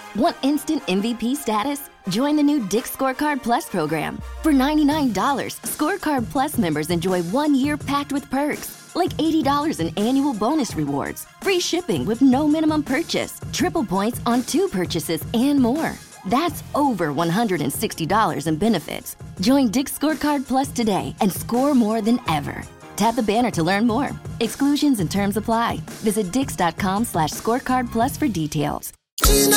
Want instant MVP status? Join the new Dick's Scorecard Plus program. For $99, Scorecard Plus members enjoy 1 year packed with perks, like $80 in annual bonus rewards, free shipping with no minimum purchase, triple points on 2 purchases, and more. That's over $160 in benefits. Join Dick's Scorecard Plus today and score more than ever. Tap the banner to learn more. Exclusions and terms apply. Visit dix.com/scorecard plus for details. Gina